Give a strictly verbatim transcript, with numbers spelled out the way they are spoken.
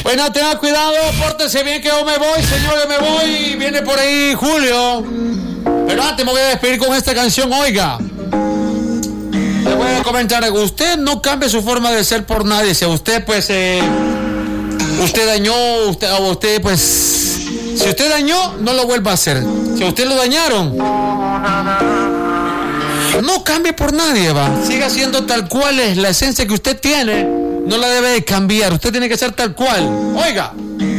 Bueno, tenga cuidado, pórtese bien que yo me voy, señor, yo me voy. Viene por ahí Julio. Pero antes me voy a despedir con esta canción, oiga. Le voy a comentar algo. Usted no cambie su forma de ser por nadie. Si a usted, pues, eh, usted dañó, usted, a usted, pues, si usted dañó, no lo vuelva a hacer. Si a usted lo dañaron, no cambie por nadie, va. Siga siendo tal cual es la esencia que usted tiene. No la debe de cambiar. Usted tiene que ser tal cual. Oiga.